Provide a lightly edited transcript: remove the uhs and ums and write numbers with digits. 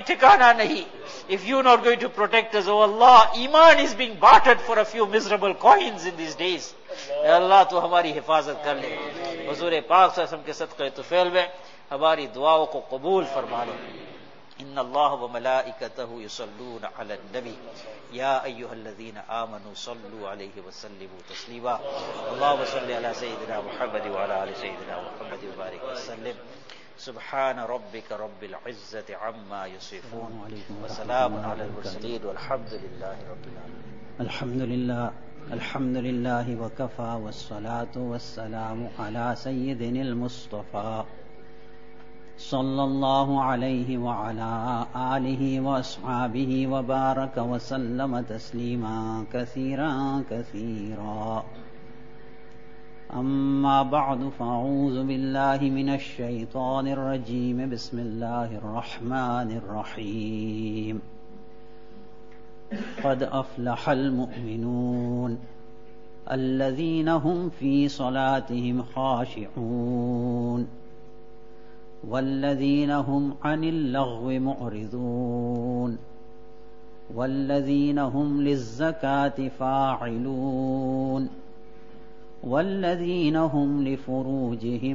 ठिकाना नहीं. If you're not going to protect us, oh Allah, Iman is being bartered for a few miserable coins in these days. Allah, tu हमारी हिफाजत कर ले. हुजूर पाक सल्लल्लाहु अलैहि वसल्लम के सदक़े तुफ़ैल में हमारी दुआओं को कबूल फरमा ले. इन्ना अल्लाह व मलाइकतहु युसल्लूना अलन नबी या अय्युहल्लज़ीना आमनू सल्लू अलैहि व सल्लिमू तस्लीमा. अल्लाहुम्मा सल्लि अला सय्यिदिना मुहम्मद व अला आलि सय्यिदिना मुहम्मद व बारिक वसल्लिम. सुब्हान रब्बिक रब्बिल इज्जति अम्मा यसिफून व सलामुन अलल मुरसलीन वल्हम्दुलिल्लाहि रब्बिल आलमीन. अल्हम्दुलिल्लाहि व कफ़ा वस्सलातु वस्सलामु अला सय्यिदिनिल मुस्तफ़ा सल्लल्लाहु अलैहि व अला आलिहि व अस्हाबिहि व बारक व सल्लम तस्लीमा कसीरा कसीरा. अम्मा बअदु फ़अऊज़ु बिल्लाहि मिनश शैतानिर रजीम. बिस्मिल्लाहिर रहमानिर रहीम. क़द अफ़लहल मुमिनून अल्लज़ीना हुम फ़ी सलातिहिम ख़ाशिऊन वल्लज़ीना हुम अनिल लग़्वि मुअरिज़ून वल्लज़ीना हुम लिज़्ज़काति फ़ाइलून वल्लज़ीना हुम लिफ़ुरूजिहिम